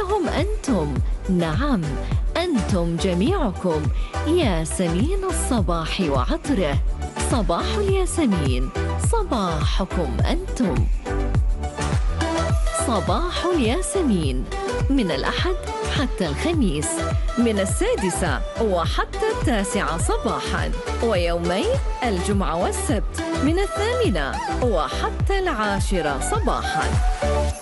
إنهم أنتم، نعم أنتم جميعكم ياسمين الصباح وعطره. صباح الياسمين، صباحكم أنتم. صباح الياسمين من الأحد حتى الخميس، من 6 وحتى 9 صباحا، ويومي الجمعة والسبت من 8 وحتى 10 صباحا.